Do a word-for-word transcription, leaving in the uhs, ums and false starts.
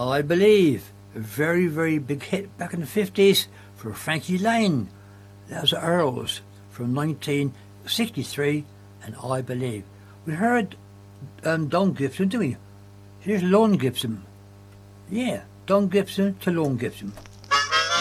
I Believe. A very, very big hit back in the fifties for Frankie Laine. That was the Earls from nineteen sixty-three, and I Believe. We heard um, Don Gibson, didn't we? Here's Lon Gibson. Yeah, Don Gibson to Lon Gibson.